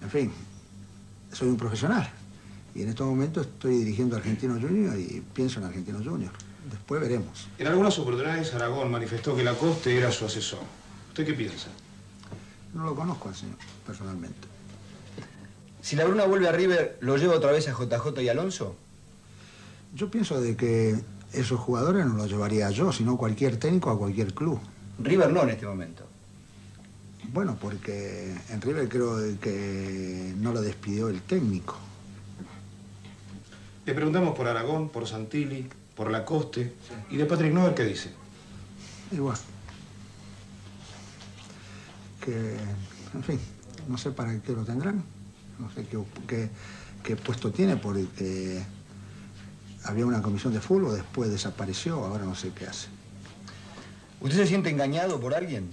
En fin, soy un profesional. Y en estos momentos estoy dirigiendo a Argentinos Juniors y pienso en Argentinos Juniors. Después veremos. En algunas oportunidades Aragón manifestó que Lacoste era su asesor. ¿Usted qué piensa? No lo conozco al señor, personalmente. Si la Bruna vuelve a River, ¿lo lleva otra vez a JJ y Alonso? Yo pienso de que esos jugadores no los llevaría yo, sino cualquier técnico a cualquier club. River no en este momento. Bueno, porque en River creo que no lo despidió el técnico. Le preguntamos por Aragón, por Santilli, por Lacoste y de Patrick Nover, ¿qué dice? Igual. Que, en fin, no sé para qué lo tendrán. No sé qué puesto tiene, porque había una comisión de fútbol, después desapareció, ahora no sé qué hace. ¿Usted se siente engañado por alguien?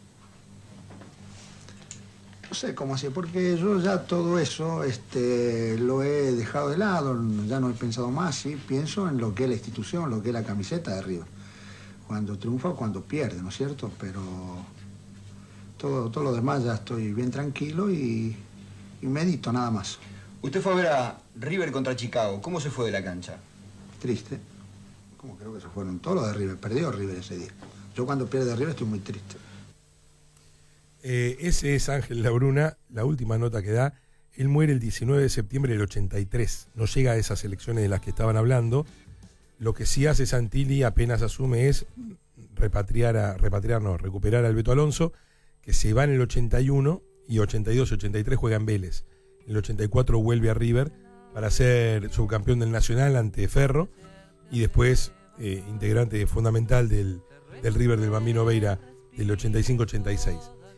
No sé cómo así, porque yo ya todo eso lo he dejado de lado, ya no he pensado más, sí, pienso en lo que es la institución, lo que es la camiseta de River. Cuando triunfa o cuando pierde, ¿no es cierto? Pero todo lo demás ya estoy bien tranquilo y medito nada más. Usted fue a ver a River contra Chicago. ¿Cómo se fue de la cancha? Triste. Como creo que se fueron todos los de River. Perdió River ese día. Yo cuando pierde River estoy muy triste. Ese es Ángel Labruna, la última nota que da. Él muere el 19 de septiembre del 83. No llega a esas elecciones de las que estaban hablando. Lo que sí hace Santilli apenas asume es recuperar al Beto Alonso, que se va en el 81 y 82 y 83 juega en Vélez. En el 84 vuelve a River para ser subcampeón del Nacional ante Ferro y después integrante fundamental del River del Bambino Veira del 85-86.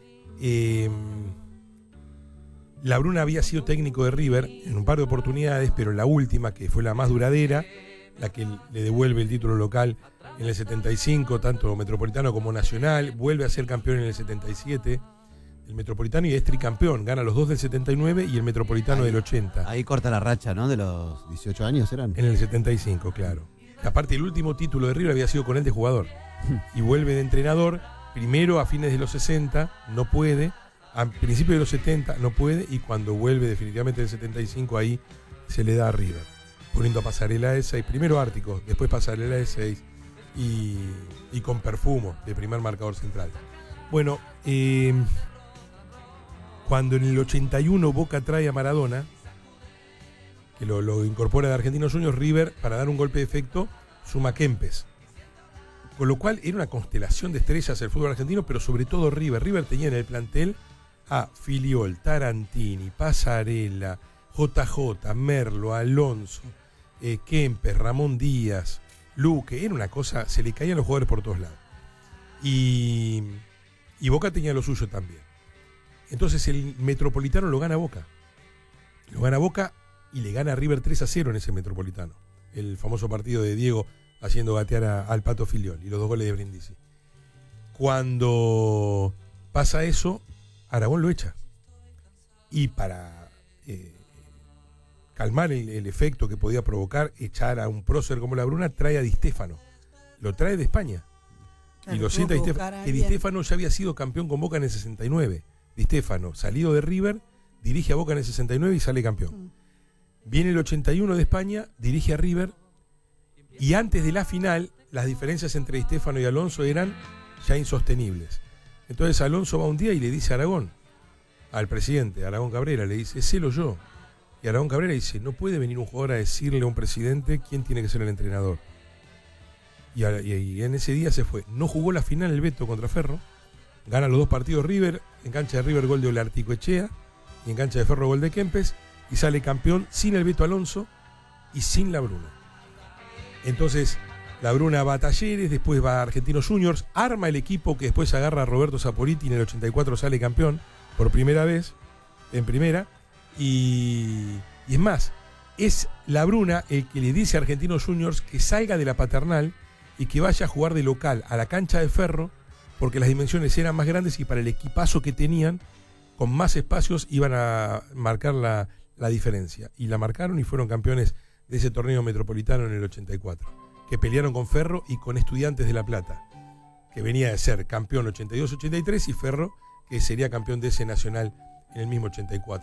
Labruna había sido técnico de River en un par de oportunidades, pero la última, que fue la más duradera, la que le devuelve el título local en el 75, tanto Metropolitano como Nacional, vuelve a ser campeón en el 77 el Metropolitano y es tricampeón, gana los dos del 79 y el Metropolitano del 80. Ahí corta la racha, ¿no? De los 18 años eran. En el 75, claro. Aparte, el último título de River había sido con él de jugador. Y vuelve de entrenador, primero a fines de los 60, no puede, a principios de los 70 no puede, y cuando vuelve definitivamente en el 75, ahí se le da a River, poniendo a Pasarela de 6, primero Ártico, después Pasarela de 6 y con Perfumo de primer marcador central. Bueno, cuando en el 81 Boca trae a Maradona, que lo incorpora de Argentinos Juniors, River, para dar un golpe de efecto, suma a Kempes. Con lo cual era una constelación de estrellas el fútbol argentino, pero sobre todo River. River tenía en el plantel a Filiol, Tarantini, Pasarela, JJ, Merlo, Alonso, Kempes, Ramón Díaz, Luque. Era una cosa, se le caían los jugadores por todos lados. Y Boca tenía lo suyo también. Entonces el Metropolitano lo gana Boca. Lo gana Boca y le gana a River 3-0 en ese Metropolitano. El famoso partido de Diego haciendo gatear al Pato Filiol y los 2 goles de Brindisi. Cuando pasa eso, Aragón lo echa. Y para calmar el efecto que podía provocar echar a un prócer como Labruna, trae a Di Stéfano. Lo trae de España. Claro, y lo sienta Di Stéfano. Que Di Stéfano ya había sido campeón con Boca en el 69. Di Stéfano, salido de River, dirige a Boca en el 69 y sale campeón. Viene el 81 de España, dirige a River, y antes de la final, las diferencias entre Di Stéfano y Alonso eran ya insostenibles. Entonces Alonso va un día y le dice a Aragón, al presidente, Aragón Cabrera, le dice, sélo yo. Y Aragón Cabrera dice, no puede venir un jugador a decirle a un presidente quién tiene que ser el entrenador. Y en ese día se fue. No jugó la final el Beto contra Ferro, gana los 2 partidos River, en cancha de River gol de Olarticoechea y en cancha de Ferro gol de Kempes, y sale campeón sin el Beto Alonso y sin Labruna. Entonces Labruna va a Talleres, después va a Argentinos Juniors, arma el equipo que después agarra a Roberto Saporiti y en el 84 sale campeón por primera vez en primera, y es más, es Labruna el que le dice a Argentinos Juniors que salga de la Paternal y que vaya a jugar de local a la cancha de Ferro, porque las dimensiones eran más grandes y para el equipazo que tenían, con más espacios iban a marcar la diferencia. Y la marcaron y fueron campeones de ese torneo metropolitano en el 84, que pelearon con Ferro y con Estudiantes de La Plata, que venía de ser campeón 82-83, y Ferro, que sería campeón de ese nacional en el mismo 84.